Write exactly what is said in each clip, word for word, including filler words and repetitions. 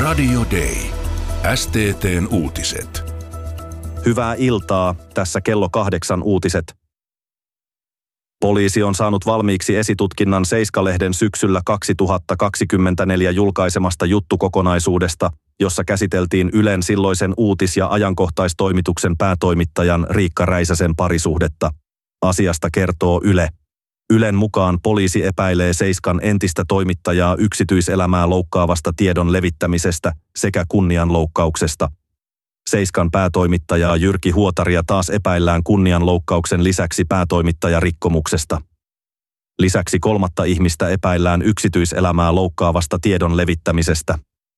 Radio Day. S T T:n uutiset. Hyvää iltaa, tässä kello kahdeksan uutiset. Poliisi on saanut valmiiksi esitutkinnan Seiska-lehden syksyllä kaksituhattakaksikymmentäneljä julkaisemasta juttukokonaisuudesta, jossa käsiteltiin Ylen silloisen uutis- ja ajankohtaistoimituksen päätoimittajan Riikka Räisäsen parisuhdetta. Asiasta kertoo Yle. Ylen mukaan poliisi epäilee Seiskan entistä toimittajaa yksityiselämää loukkaavasta tiedon levittämisestä sekä kunnianloukkauksesta. Seiskan päätoimittajaa Jyrki Huotaria taas epäillään kunnianloukkauksen lisäksi päätoimittajarikkomuksesta. Lisäksi kolmatta ihmistä epäillään yksityiselämää loukkaavasta tiedon levittämisestä.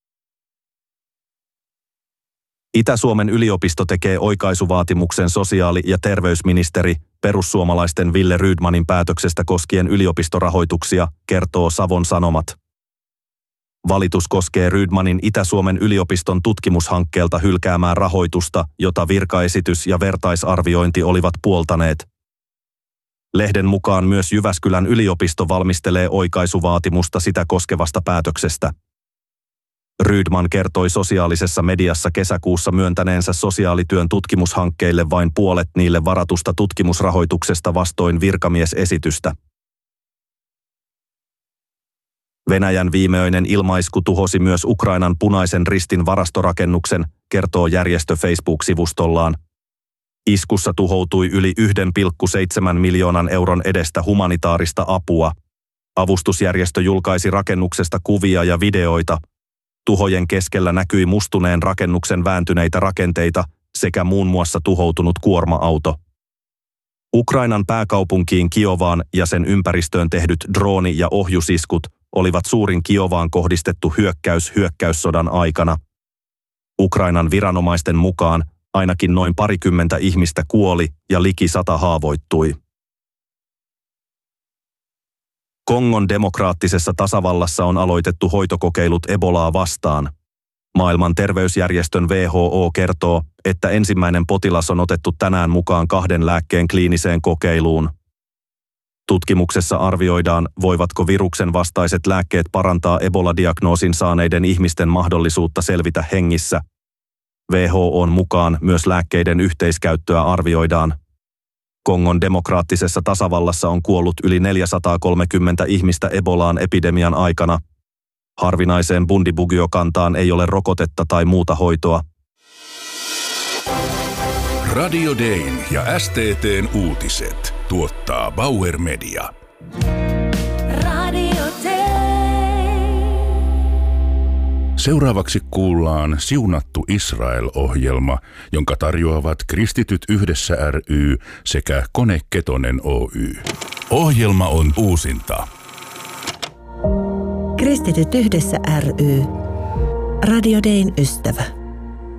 Itä-Suomen yliopisto tekee oikaisuvaatimuksen sosiaali- ja terveysministeri perussuomalaisten Wille Rydmanin päätöksestä koskien yliopistorahoituksia, kertoo Savon Sanomat. Valitus koskee Rydmanin Itä-Suomen yliopiston tutkimushankkeelta hylkäämää rahoitusta, jota virkaesitys ja vertaisarviointi olivat puoltaneet. Lehden mukaan myös Jyväskylän yliopisto valmistelee oikaisuvaatimusta sitä koskevasta päätöksestä. Rydman kertoi sosiaalisessa mediassa kesäkuussa myöntäneensä sosiaalityön tutkimushankkeille vain puolet niille varatusta tutkimusrahoituksesta vastoin virkamiesesitystä. Venäjän viimeinen ilmaisku tuhosi myös Ukrainan Punaisen Ristin varastorakennuksen, kertoo järjestö Facebook-sivustollaan. Iskussa tuhoutui yli yksi pilkku seitsemän miljoonan euron edestä humanitaarista apua. Avustusjärjestö julkaisi rakennuksesta kuvia ja videoita. Tuhojen keskellä näkyi mustuneen rakennuksen vääntyneitä rakenteita sekä muun muassa tuhoutunut kuorma-auto. Ukrainan pääkaupunkiin Kiovaan ja sen ympäristöön tehdyt drooni- ja ohjusiskut olivat suurin Kiovaan kohdistettu hyökkäys hyökkäyssodan aikana. Ukrainan viranomaisten mukaan ainakin noin parikymmentä ihmistä kuoli ja liki sata haavoittui. Kongon demokraattisessa tasavallassa on aloitettu hoitokokeilut Ebolaa vastaan. Maailman terveysjärjestön W H O kertoo, että ensimmäinen potilas on otettu tänään mukaan kahden lääkkeen kliiniseen kokeiluun. Tutkimuksessa arvioidaan, voivatko viruksen vastaiset lääkkeet parantaa Ebola-diagnoosin saaneiden ihmisten mahdollisuutta selvitä hengissä. W H O:n mukaan myös lääkkeiden yhteiskäyttöä arvioidaan. Kongon demokraattisessa tasavallassa on kuollut yli neljäsataakolmekymmentä ihmistä Ebolaan epidemian aikana. Harvinaiseen Bundibugyo-kantaan ei ole rokotetta tai muuta hoitoa. Radio Dayn ja S T T:n uutiset tuottaa Bauer Media. Radio Day. Seuraavaksi kuullaan Siunattu Israel-ohjelma, jonka tarjoavat Kristityt Yhdessä ry sekä Kone Ketonen Oy. Ohjelma on uusinta. Kristityt Yhdessä ry. Radio Dayn ystävä.